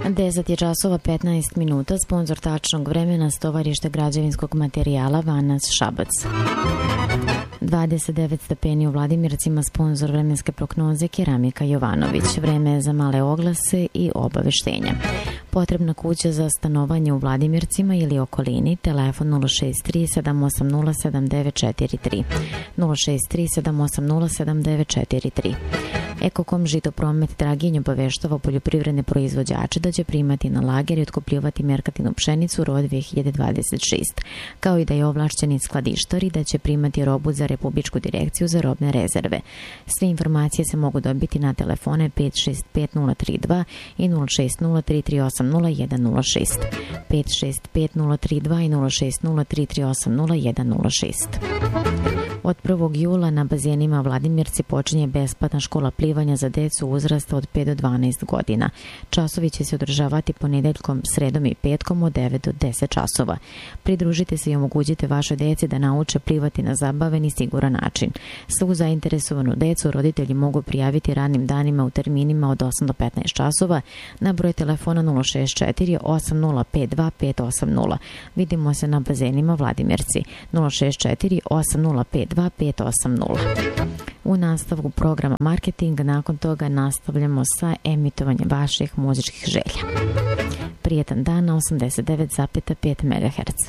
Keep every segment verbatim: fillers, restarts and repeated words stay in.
deset je časova petnaest minuta, sponzor tačnog vremena Stovarište građevinskog materijala Vanas Šabac. dvadeset devet stepeni u Vladimircima, sponzor vremenske prognoze Keramika Jovanović. Vreme je za male oglase i obaveštenja. Potrebna kuća za stanovanje u Vladimircima ili okolini, telefon nula šest tri sedam osam nula sedam devet četiri tri, nula šest tri sedam osam nula sedam devet četiri tri. Ekokom Žitopromet Draginj obaveštava poljoprivredne proizvođače da će primati na lager i otkupljivati merkatinu pšenicu rod dve hiljade dvadeset šest, kao i da je ovlašćeni skladištar i da će primati robu za Republičku direkciju za robne rezerve. Sve informacije se mogu dobiti na telefone pet šest pet nula tri dva i nula šest nula tri tri osam nula jedan nula šest, pet šest pet nula tri dva i nula šest nula tri tri osam nula jedan nula šest. Od prvog jula na bazenima Vladimirci počinje besplatna škola plivanja za decu uzrasta od pet do dvanaest godina. Časovi će se održavati ponedeljkom, sredom i petkom od devet do deset časova. Pridružite se i omogućite vašoj deci da nauče plivati na zabaven i siguran način. Svu zainteresovanu decu roditelji mogu prijaviti radnim danima u terminima od osam do petnaest časova na broj telefona nula šest četiri osam nula pet dva pet osam nula. Vidimo se na bazenima Vladimirci nula šest četiri osam nula pet dva pet osam nula. U nastavku programa Marketing, nakon toga nastavljamo sa emitovanjem vaših muzičkih želja. Prijetan dan na osamdeset devet zarez pet megaherca.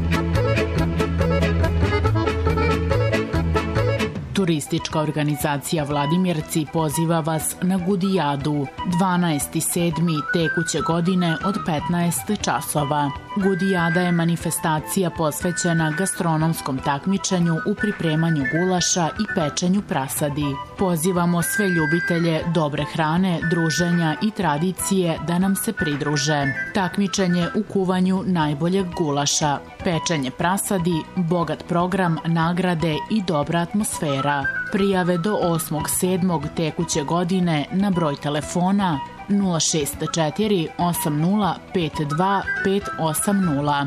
Turistička organizacija Vladimirci poziva vas na Gudijadu dvanaesti sedmi tekuće godine od petnaest časova. Gudijada je manifestacija posvećena gastronomskom takmičenju u pripremanju gulaša i pečenju prasadi. Pozivamo sve ljubitelje dobre hrane, druženja i tradicije da nam se pridruže. Takmičenje u kuvanju najboljeg gulaša, pečenje prasadi, bogat program, nagrade i dobra atmosfera. Prijave do osmog sedmog tekuće godine na broj telefona nula šest četiri osam nula pet dva pet osam nula.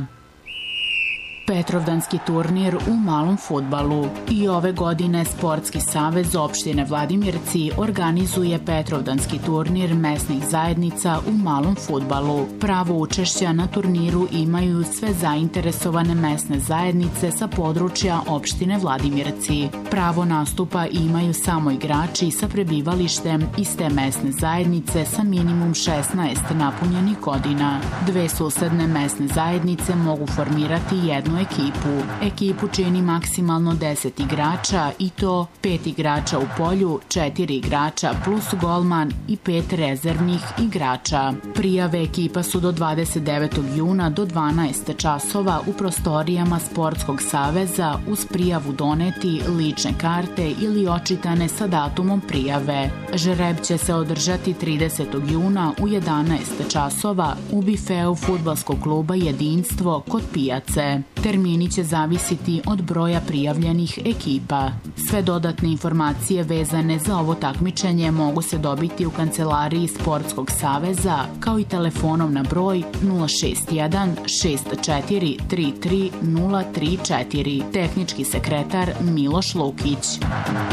Petrovdanski turnir u malom fudbalu. I ove godine Sportski savez opštine Vladimirci organizuje Petrovdanski turnir mesnih zajednica u malom fudbalu. Pravo učešća na turniru imaju sve zainteresovane mesne zajednice sa područja opštine Vladimirci. Pravo nastupa imaju samo igrači sa prebivalištem iste mesne zajednice sa minimum šesnaest napunjenih godina. Dve susedne mesne zajednice mogu formirati jednu ekipu. Ekipu čini maksimalno deset igrača i to pet igrača u polju, četiri igrača plus golman i pet rezervnih igrača. Prijave ekipa su do dvadeset devetog juna do dvanaest časova u prostorijama Sportskog saveza uz prijavu doneti lične karte ili očitane sa datumom prijave. Žreb će se održati tridesetog juna u jedanaest časova u bifeu fudbalskog kluba Jedinstvo kod pijace. Termini će zavisiti od broja prijavljenih ekipa. Sve dodatne informacije vezane za ovo takmičenje mogu se dobiti u kancelariji Sportskog saveza kao i telefonom na broj nula šest jedan šest četiri tri tri nula tri četiri. Tehnički sekretar Miloš Lukić.